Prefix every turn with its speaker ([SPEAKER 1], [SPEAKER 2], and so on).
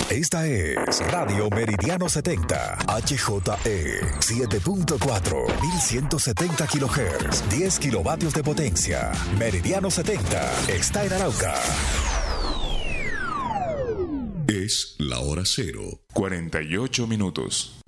[SPEAKER 1] Esta es Radio Meridiano 70, HJE 7.4, 1170 kHz, 10 kilovatios de potencia. Meridiano 70 está en Arauca.
[SPEAKER 2] Es la hora 0,
[SPEAKER 3] 48 minutos.